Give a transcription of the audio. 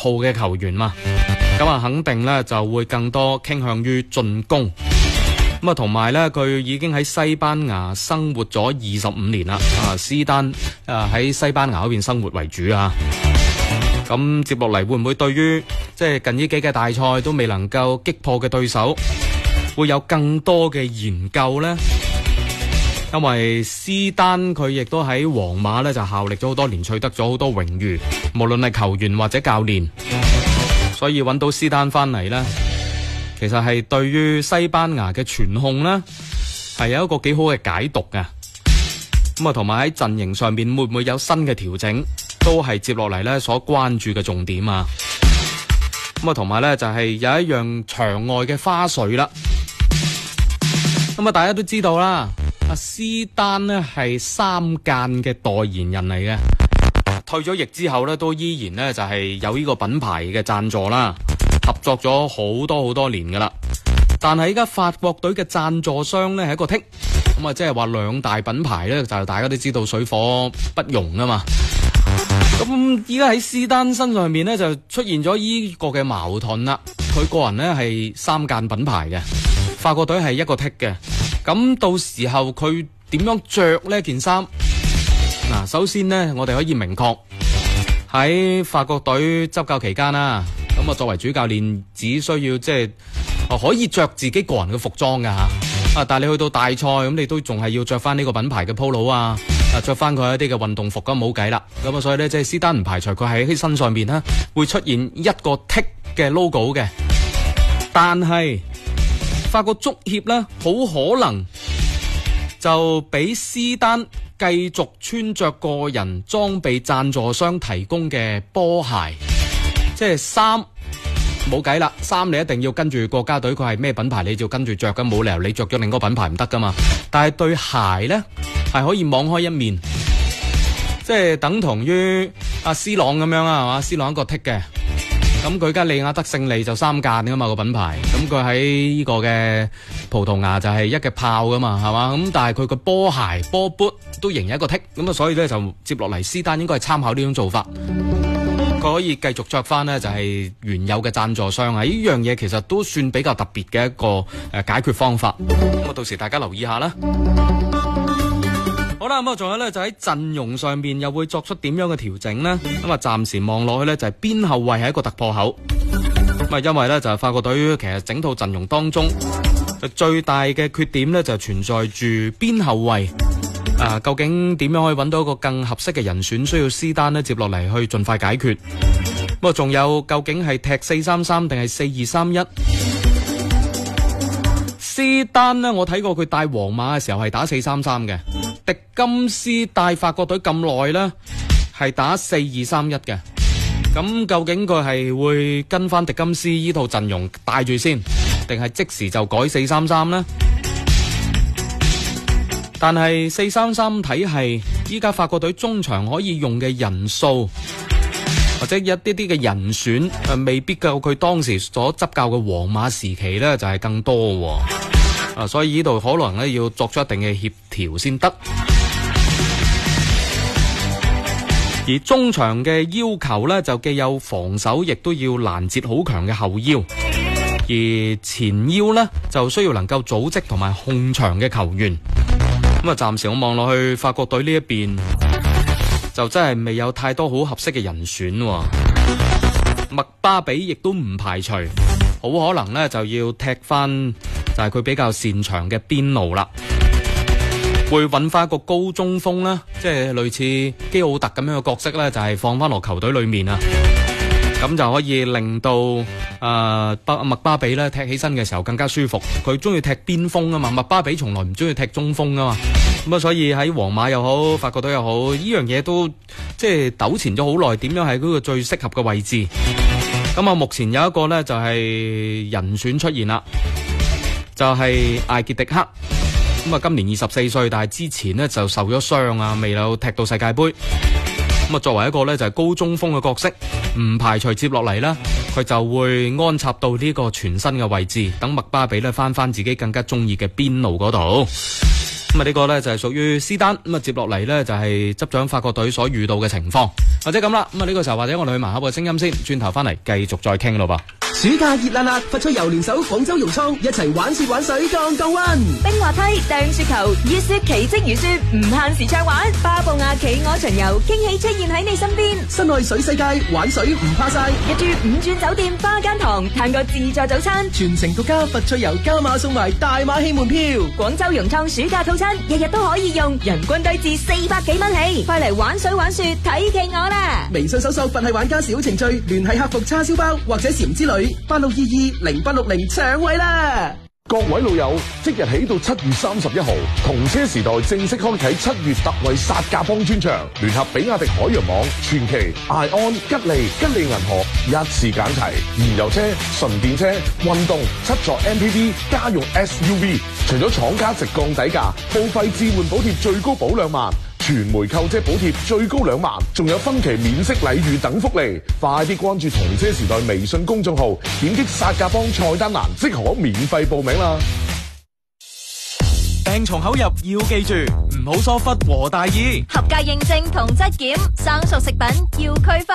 號嘅球員嘛，咁啊肯定咧就會更多傾向於進攻。咁啊，同埋咧，佢已經喺西班牙生活咗25年啦。斯丹喺西班牙嗰邊生活為主啊。咁接落嚟會唔會對於即係近呢幾屆大賽都未能夠擊破嘅對手，會有更多嘅研究呢？因為斯丹佢亦都喺皇馬咧就效力咗好多年，取得咗好多榮譽，無論係球員或者教練。所以揾到斯丹翻嚟呢，其實係對於西班牙嘅傳控呢，係有一個幾好嘅解讀嘅。咁啊，同埋喺陣營上面會唔會有新嘅調整，都係接落嚟呢所關注嘅重點啊。咁啊，同埋呢就係有一樣場外嘅花絮啦。咁啊，大家都知道啦，阿斯丹呢係3間嘅代言人嚟嘅，退咗役之後呢，都依然呢就係有呢個品牌嘅贊助啦。合作咗好多年噶啦，但係依家法國隊嘅贊助商呢係一個剔，咁啊即係話兩大品牌呢，就大家都知道水火不容啊嘛。咁依家喺斯丹身上面呢，就出現咗呢個嘅矛盾啦。佢個人呢係3間品牌嘅，法國隊係一個剔嘅。咁到時候佢點樣着呢件衫？嗱，首先呢，我哋可以明確喺法國隊執教期間啦。咁啊，作為主教練，只需要即係可以着自己個人嘅服裝噶吓，但係你去到大賽咁，你都仲係要着翻呢個品牌嘅 polo 啊，着翻佢一啲嘅運動服，咁冇計啦。咁啊，所以咧即係斯丹唔排除佢喺身上邊呢會出現一個 tick 嘅 logo 嘅，但係法國足協呢，好可能就俾斯丹繼續穿着個人裝備贊助商提供嘅波鞋。即係衫冇計啦，衫你一定要跟住國家隊佢係咩品牌，你就跟住着噶，冇理由你着咗另一個品牌唔得噶嘛。但係對鞋呢，係可以網開一面，即係等同於阿 C 朗咁樣啊，係嘛？C 朗一個剔嘅，咁佢加利亞德勝利就3間噶嘛個品牌，咁佢喺呢個嘅葡萄牙就係一嘅炮噶嘛，係嘛？咁但係佢個波鞋波 boot 都仍然一個剔，咁啊所以咧就接落嚟斯丹應該係參考呢種做法。佢可以繼續着翻呢，就係原有嘅贊助商啊！呢樣嘢其實都算比較特別嘅一個解決方法。咁啊，到時大家留意下啦。好啦，咁啊，仲有呢，就喺陣容上面又會作出點樣嘅調整呢？咁啊，暫時望落去呢，就係邊後衛係一個突破口。咁啊，因為呢，就係法國隊其實整套陣容當中最大嘅缺點呢，就存在住邊後衛。究竟點樣可以揾到一個更合適嘅人選？需要斯丹呢接落嚟去盡快解決。咁啊，仲有究竟係踢4-3-3定係4-2-3-1？斯丹呢，我睇過佢帶皇馬嘅時候係打4-3-3嘅。迪金斯帶法國隊咁耐呢，係打4-2-3-1嘅。咁究竟佢係會跟翻迪金斯呢套陣容帶住先，定係即時就改4-3-3呢？但係4-3-3體系，依家法國隊中場可以用嘅人數，或者一啲啲嘅人選，未必夠佢當時所執教嘅皇馬時期呢，就係更多。所以呢度可能呢要作出一定嘅協調先得。而中場嘅要求呢，就既有防守，亦都要攔截好強嘅後腰。而前腰呢，就需要能夠組織同埋控場嘅球員。咁啊，暫時我望落去法國隊呢一邊，就真係未有太多好合適嘅人選。麥巴比亦都唔排除，好可能呢就要踢翻就係佢比較擅長嘅邊路啦。會揾翻一個高中鋒啦，即係類似基奧特咁樣嘅角色呢，就係放翻落球隊裏面啊。咁就可以令到麥巴比咧踢起身嘅時候更加舒服。佢中意踢邊鋒啊嘛，麥巴比從來唔中意踢中鋒啊嘛。咁啊，所以喺皇馬又好，法國隊又好，呢樣嘢都即係糾纏咗好耐，點樣係嗰個最適合嘅位置？咁啊，目前有一個呢，就係人選出現啦，就係艾傑迪克。咁啊，今年24歲，但係之前呢就受咗傷啊，未有踢到世界盃。咁啊，作為一個呢，就係高中鋒嘅角色，唔排除接落嚟啦，佢就會安插到呢個全新嘅位置，等麥巴比呢翻自己更加中意嘅邊路嗰度。 咁啊呢個呢就係屬於斯丹。咁啊接落嚟呢就係執掌法國隊所遇到嘅情況，或者咁啦。咁啊呢個時候或者我哋去盲盒嘅聲音先，轉頭翻嚟繼續再傾咯噃。 暑假熱辣辣，佛趣遊聯手廣州融創一齊玩雪玩水降降溫， 冰滑梯、掟雪球、熱雪奇蹟如雪，唔限時暢玩。巴布亞企鵝巡遊，驚喜出現喺你身邊。 室內水世界，玩水唔怕晒。 入住5鑽酒店花間堂，嘆個自助早餐， 全程獨家佛趣遊加碼送埋大馬戲門票。 廣州融創暑假套餐，日日都可以用，人均低至400幾蚊起，快嚟玩水玩雪睇企鵝啦！ 微信搜索佛系玩家小程序，聯繫客服叉燒包或者禪之旅86220860搶位啦！ 各位老友，即日起到7月31號，同車時代正式開啟7月特惠殺價幫專場，聯合比亞迪海洋網、傳祺、艾安、吉利銀河一次揀齊，燃油車、純電車、運動、7座 MPV、家用 SUV， 除咗廠家直降底價，報費置換補貼最高保2萬。全枚購車補貼最高2萬，仲有分期免息禮遇等福利，快啲關注同車時代微信公眾號，點擊殺價幫菜單欄即可免費報名啦。 病從口入要記住，唔好疏忽和大意， 合格認證同質檢，生熟食品要區分。